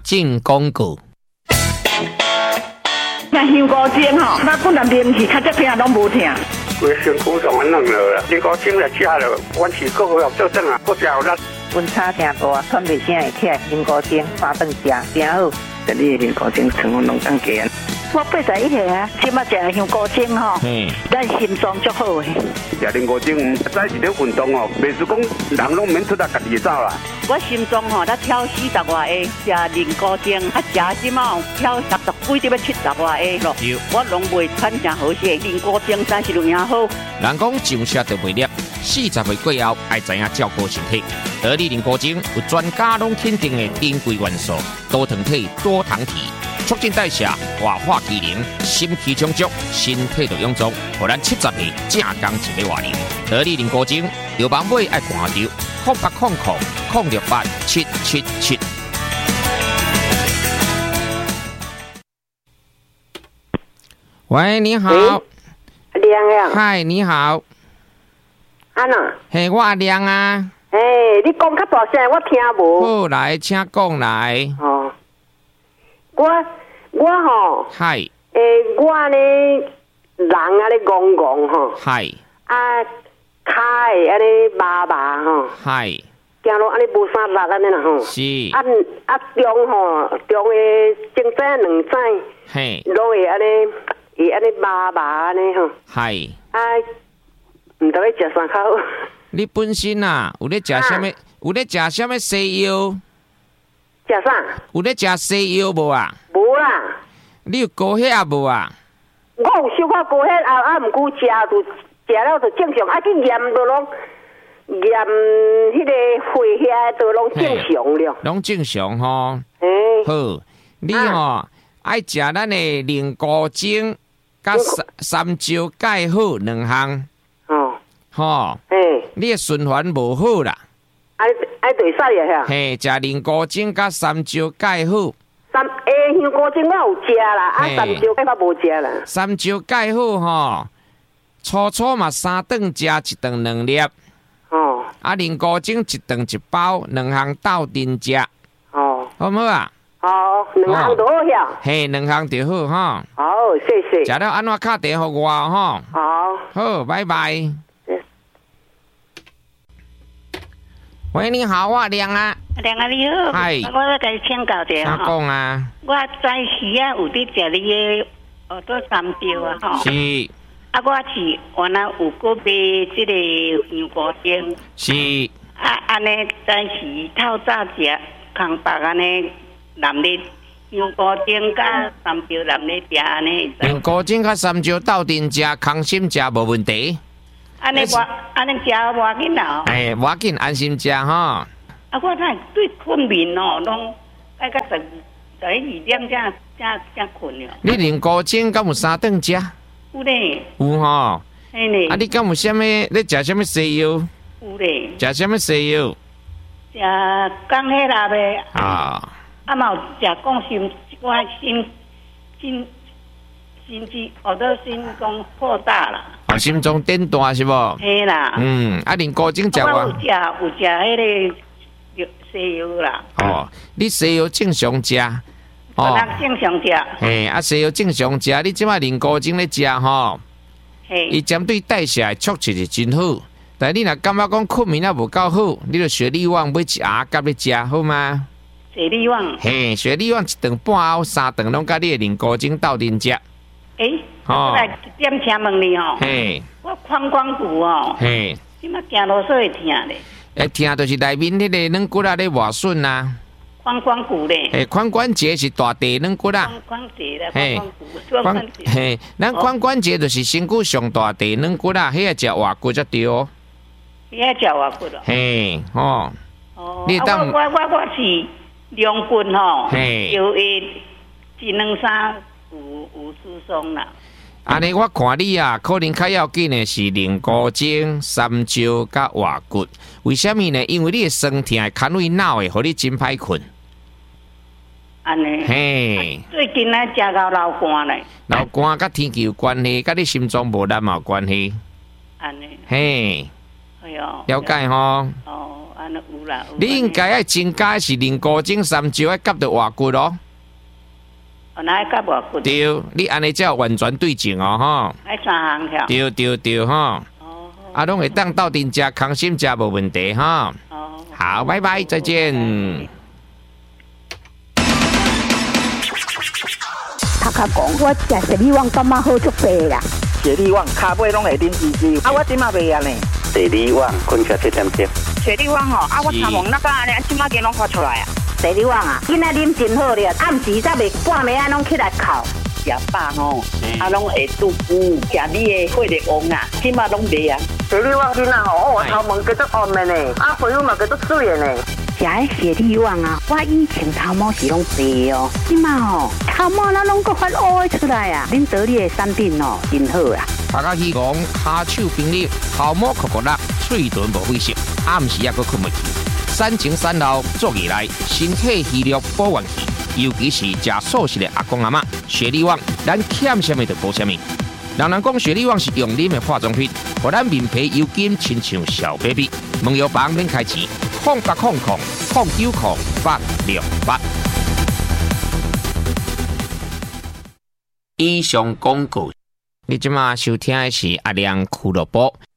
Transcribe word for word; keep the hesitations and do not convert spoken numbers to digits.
进广告。 那香菇精吼，那本来面是较只听拢无听。 规身躯上安弄了，香菇精来吃了，阮是个个要做阵啊，个食有力。 温差真大，喘袂声会起，香菇精三顿食真好。 这里香菇精成分拢当加。 我八十一岁啊，即马食香菇精吼，咱心脏足好诶。 食香菇精，早是咧运动哦，袂是讲人拢免出来家己走啦。 我心脏吼，才跳四十外下，食香菇精，啊食即马跳六十几，要七十外下咯。我拢袂喘真好势，香菇精真是有影好。 人讲上车就袂粒，四十岁过后爱知影照顾身体。得力香菇精有专家拢肯定的珍贵元素，多糖体、多糖体。促进代谢、活化机能、心气充足，身体就臃肿。互咱七十岁正刚一个活龄。得力零股精，有网买爱看着，空八空空空六八七七七。喂，你好。 亮亮。 嗨，你好。 安娜。 嘿，我阿亮啊。 嘿，你讲较大声，我听无。 好，来，请讲来。 哦。我我吼， 嗨， 诶，我呢人啊咧戆戆吼， 嗨， 啊骹诶安尼麻麻吼， 嗨， 行路安尼无啥力安尼啦吼， 是， 啊啊中吼中诶前早两早， 嘿， 落会安尼会安尼麻麻安尼吼， 嗨， 啊毋知要食啥较好。 你本身啊有咧食啥物？有咧食啥物西药？ 食啥？ 有咧食西药无啊？ 无啦。 你有高血压无啊？ 我有小可高血压，啊，毋过食就食了就正常，啊去验就拢验迄个血血都拢正常了。 拢正常吼。 诶。 好，你吼、啊、爱食咱的灵菇精甲三三椒钙好两项。哦。吼。诶。你的循环无好啦。 爱爱对啥嘢遐？ 嘿，食灵菇精甲三椒钙好。 三诶，香菇精我有食啦，啊三椒钙我无食啦。 三椒钙好吼，初初嘛三顿食一顿两粒。哦。啊，灵菇精一顿一包，两项斗阵食。哦。好唔好啊？ 好，两项都好遐。 嘿，两项就好哈。 好，谢谢。 食了安怎敲电话互我吼？ 好。 好，拜拜。喂，你好，我亮啊。 亮啊，你好。 嗨。 我要甲你请教一下吼。讲啊。 我早时啊有伫食你的哦，做三椒啊吼。 是。 啊，我是原来有个买即个香菇精。 是。 啊，安尼早时透早食，空白安尼淋咧香菇精甲三椒淋咧食安尼。 香菇精甲三椒斗阵食，空心食无问题。 安尼我安尼食无要紧啦。 哎，无要紧，安心食吼。啊， 我那对困眠哦，拢爱到十十一二点才才才困了。 你灵菇精敢有三顿食？ 有咧。 有吼。 嘿咧。 啊，你敢有啥物？你食啥物西药？ 有咧。 食啥物西药？ 食降血压的。 啊。 啊，嘛有食降心，我心心心肌，我都心脏扩大了。 哦，心脏变大是无？ 嘿啦。 嗯，啊，灵菇精食我有食有食迄个药西药啦。 哦，你西药正常食。 哦。正常食。 嘿，啊，西药正常食，你即摆灵菇精咧食吼。嘿。伊针对代谢促进是真好，但你若感觉讲困眠啊无够好，你就雪利旺买一盒夹咧食好吗？ 雪利旺。 嘿，雪利旺一顿半后三顿拢甲你的灵菇精斗阵食。 诶。我来点请问你吼， 嘿， 我髋关骨哦， 嘿， 即马行路说会疼咧， 会疼就是内面迄个软骨啊咧磨损啊， 髋关骨咧， 嘿，髋关节是大地软骨啊， 髋关节啦，髋关骨，髋关节， 嘿，咱髋关节就是身躯上大地软骨啊，迄个食活骨才对哦， 迄个食活骨哦， 嘿，哦， 哦，你当我我我我是两棍吼， 嘿， 有诶一两三有有疏松啦。 安尼我看你啊，可能较要紧的是灵菇精、三椒甲活骨。为什么呢？因为你的酸痛会牵为脑的，互你真歹困。 安尼。 嘿。 最近啊，食到流汗咧。 流汗甲天气有关系，甲你心脏无力嘛有关系。 安尼。 嘿。 哎呦。 了解吼。 哦，安安尼有啦。 你应该要增加是菱角精三椒要夹到外骨咯。 哦，哪会夹外骨？ 对，你安尼才有完全对症哦，吼。 爱三行条。 对对对，吼。 哦。 啊，拢会当到店食，康心食无问题，哈。 哦。 好，拜拜，再见。 他甲讲，我食雪里旺感觉好足济啦。 雪里旺骹尾拢会啉滋滋，啊，我即马袂安尼。 雪里旺困起七点钟。 雪里旺吼，啊，我参望那个安尼，即马间拢发出来啊。 雪里旺啊，囡仔啉真好咧，暗时才袂半暝啊，拢起来哭。 食饱吼，啊，拢会肚腹，食你的血力旺啊，即马拢袂啊。 雪里旺囡仔吼，我头毛叫做红的呢，啊，皮肤嘛叫做水的呢。 食迄雪里旺啊，我以前头毛是拢白哦，即马吼头毛那拢个发乌的出来啊！恁得力的产品哦，真好啊！ 大家希望骹手冰力，头毛酷酷辣，嘴唇无灰色，暗时也阁困袂去。产前产后做起来，身体虚弱保元气，尤其是食素食的阿公阿嬷，雪里旺咱欠什么就补什么。人人讲雪里旺是用啉的化妆品，互咱面皮油紧，亲像小 baby。问药房免开钱，空八空空空九空八六八。以上广告，你即马收听的是阿亮俱乐部。